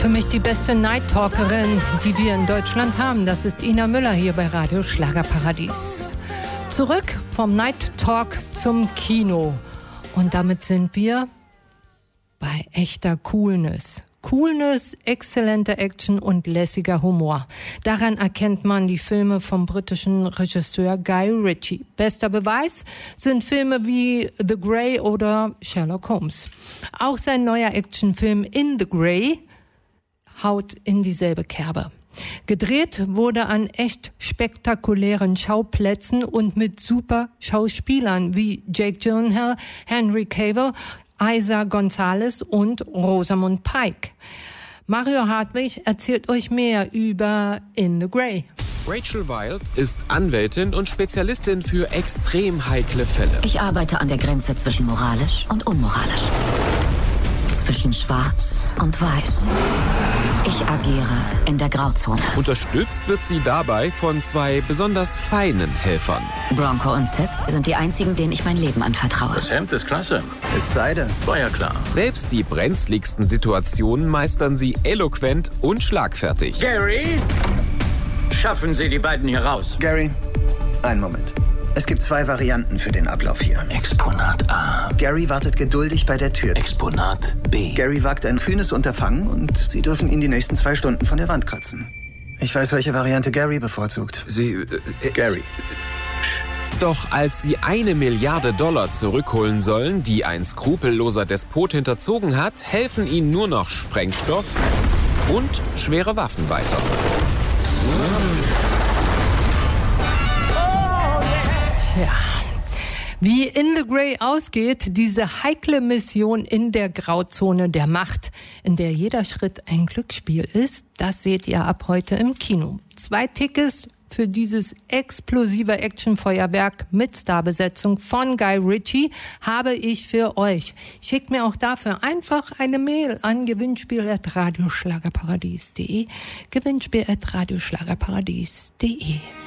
Für mich die beste Night Talkerin, die wir in Deutschland haben. Das ist Ina Müller hier bei Radio Schlagerparadies. Zurück vom Night Talk zum Kino. Und damit sind wir bei echter Coolness. Coolness, exzellente Action und lässiger Humor. Daran erkennt man die Filme vom britischen Regisseur Guy Ritchie. Bester Beweis sind Filme wie The Grey oder Sherlock Holmes. Auch sein neuer Actionfilm In the Grey haut in dieselbe Kerbe. Gedreht wurde an echt spektakulären Schauplätzen und mit super Schauspielern wie Jake Gyllenhaal, Henry Cavill, Isa Gonzalez und Rosamund Pike. Mario Hartwig erzählt euch mehr über In the Grey. Rachel Wild ist Anwältin und Spezialistin für extrem heikle Fälle. Ich arbeite an der Grenze zwischen moralisch und unmoralisch. Zwischen schwarz und weiß. Ich agiere in der Grauzone. Unterstützt wird sie dabei von zwei besonders feinen Helfern. Bronco und Sid sind die einzigen, denen ich mein Leben anvertraue. Das Hemd ist klasse. Es sei denn. War ja klar. Selbst die brenzligsten Situationen meistern sie eloquent und schlagfertig. Gary, schaffen Sie die beiden hier raus. Gary, einen Moment. Es gibt 2 Varianten für den Ablauf hier. Exponat A. Gary wartet geduldig bei der Tür. Exponat B. Gary wagt ein kühnes Unterfangen und Sie dürfen ihn die nächsten 2 Stunden von der Wand kratzen. Ich weiß, welche Variante Gary bevorzugt. Gary. Doch als sie $1 Milliarde zurückholen sollen, die ein skrupelloser Despot hinterzogen hat, helfen ihnen nur noch Sprengstoff und schwere Waffen weiter. Tja, wie In the Grey ausgeht, diese heikle Mission in der Grauzone der Macht, in der jeder Schritt ein Glücksspiel ist, das seht ihr ab heute im Kino. 2 Tickets für dieses explosive Actionfeuerwerk mit Starbesetzung von Guy Ritchie habe ich für euch. Schickt mir auch dafür einfach eine Mail an gewinnspiel@radioschlagerparadies.de. gewinnspiel@radioschlagerparadies.de.